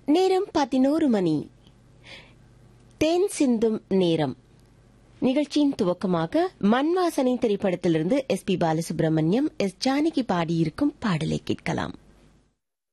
நேரம் 11 மணி. தேன் சிந்தும் நேரம் நிகழ்ச்சியின் துவக்கமாக மண்வாசனை திரைப்படத்திலிருந்து S. B. Balasubramaniam, S. Janaki பாடியிருக்கும் பாடலை கேட்கலாம்.